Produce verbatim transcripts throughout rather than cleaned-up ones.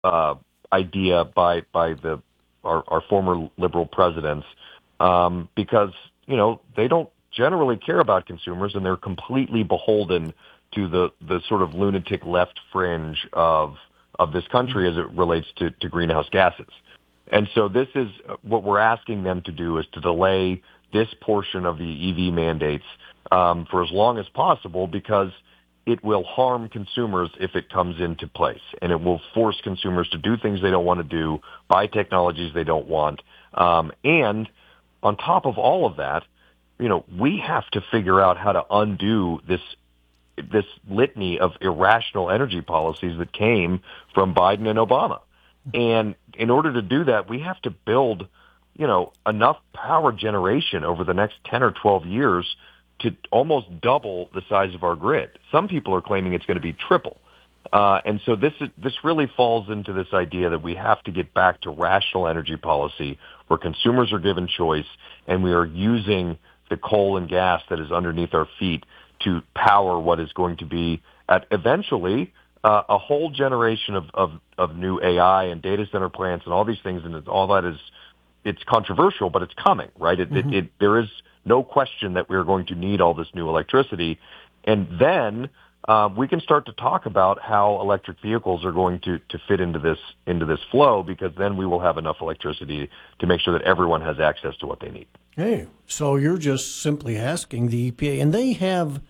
uh, idea by by the our, our former liberal presidents, um, because you know they don't generally care about consumers, and they're completely beholden to the the sort of lunatic left fringe of of this country as it relates to, to greenhouse gases. And so this is what we're asking them to do, is to delay this portion of the E V mandates um, for as long as possible, because it will harm consumers if it comes into place, and it will force consumers to do things they don't want to do, buy technologies they don't want. Um, and on top of all of that, you know, we have to figure out how to undo this this litany of irrational energy policies that came from Biden and Obama. And in order to do that, we have to build, you know, enough power generation over the next ten or twelve years to almost double the size of our grid. Some people are claiming it's going to be triple. Uh, and so this is, this really falls into this idea that we have to get back to rational energy policy where consumers are given choice, and we are using the coal and gas that is underneath our feet to power what is going to be at eventually uh, a whole generation of, of, of new A I and data center plants and all these things. And all that is, it's controversial, but it's coming, right? It, mm-hmm. it, it, there is no question that we're going to need all this new electricity. And then uh, we can start to talk about how electric vehicles are going to, to fit into this into this flow, because then we will have enough electricity to make sure that everyone has access to what they need. Hey, so you're just simply asking the E P A, and they have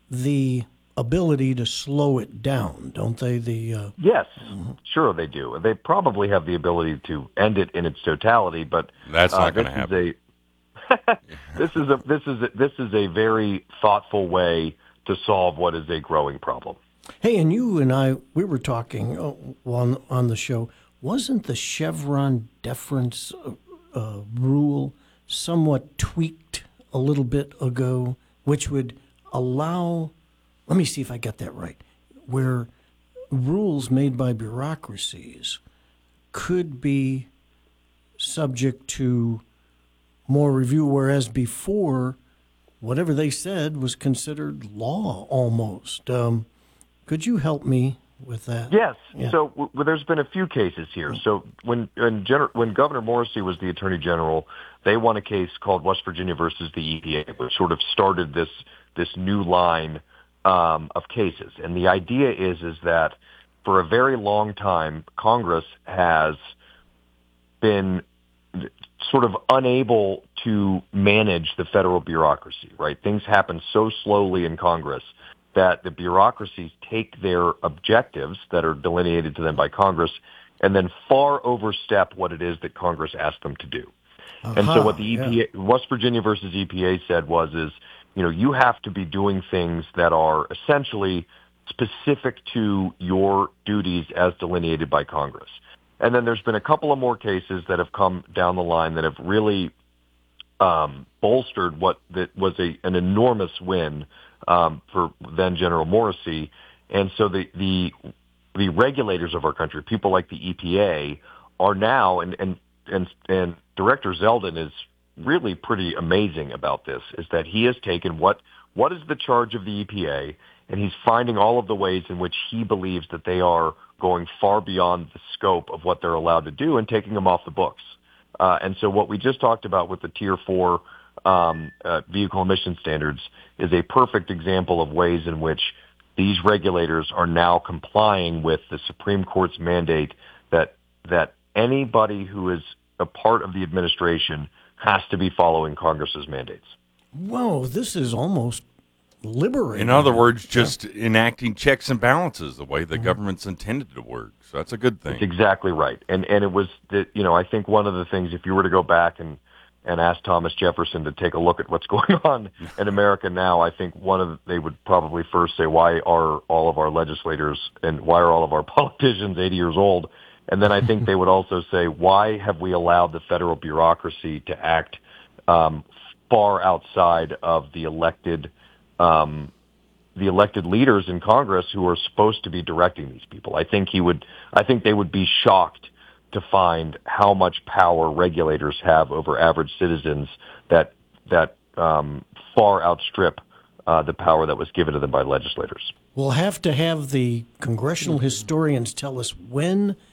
the ability to slow it down, don't they? The uh... Yes, mm-hmm. Sure they do. They probably have the ability to end it in its totality, but that's not uh, going to happen. A, this is a this is a, this is a very thoughtful way to solve what is a growing problem. Hey, and you and I, we were talking on on the show. Wasn't the Chevron deference uh, rule somewhat tweaked a little bit ago, which would allow, let me see if I got that right, where rules made by bureaucracies could be subject to more review, whereas before, whatever they said was considered law almost. Um, could you help me with that? Yes. Yeah. So w- there's been a few cases here. So when when, Gen- when Governor Morrisey was the Attorney General, they won a case called West Virginia versus the E P A, which sort of started this this new line um, of cases. And the idea is is that for a very long time, Congress has been sort of unable to manage the federal bureaucracy, right? Things happen so slowly in Congress that the bureaucracies take their objectives that are delineated to them by Congress and then far overstep what it is that Congress asked them to do. Uh-huh, and so what the E P A, yeah. West Virginia versus E P A said was, is, you know, you have to be doing things that are essentially specific to your duties as delineated by Congress. And then there's been a couple of more cases that have come down the line that have really um, bolstered what that was a, an enormous win um, for then General Morrisey. And so the, the the regulators of our country, people like the E P A, are now, and and and, and Director Zeldin is really pretty amazing about this, is that he has taken what what is the charge of the E P A, and he's finding all of the ways in which he believes that they are going far beyond the scope of what they're allowed to do and taking them off the books. Uh, and so what we just talked about with the Tier four um, uh, vehicle emission standards is a perfect example of ways in which these regulators are now complying with the Supreme Court's mandate that that anybody who is a part of the administration has to be following Congress's mandates. Whoa, this is almost liberating. In other words, just yeah. enacting checks and balances the way the mm-hmm. government's intended to work. So that's a good thing. That's exactly right. And and it was, the, you know, I think one of the things, if you were to go back and, and ask Thomas Jefferson to take a look at what's going on in America now, I think one of the, they would probably first say, why are all of our legislators and why are all of our politicians eighty years old? And then I think they would also say, why have we allowed the federal bureaucracy to act um, far outside of the elected Um, the elected leaders in Congress who are supposed to be directing these people? I think he would. I think they would be shocked to find how much power regulators have over average citizens that that um, far outstrip uh, the power that was given to them by legislators. We'll have to have the congressional historians tell us when